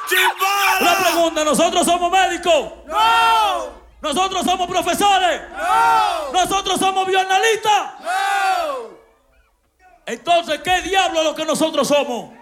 ¡Chimbala! La pregunta, ¿nosotros somos médicos? ¡No! ¿Nosotros somos profesores? ¡No! ¿Nosotros somos bioanalistas? ¡No! Entonces, ¿qué diablo es lo que nosotros somos?